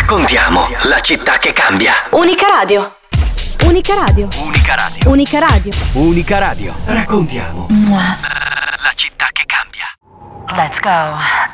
Raccontiamo la città che cambia. Unica Radio. Unica Radio. Unica Radio. Unica Radio. Unica Radio. Raccontiamo la città che cambia. Let's go.